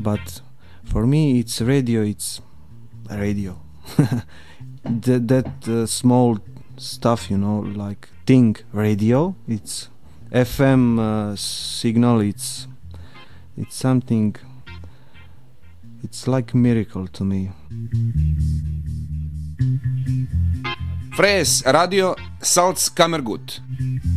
but for me it's radio. It's radio. that small stuff, like thing radio. It's FM signal. It's something. It's like a miracle to me. Fres Radio Salzkammergut.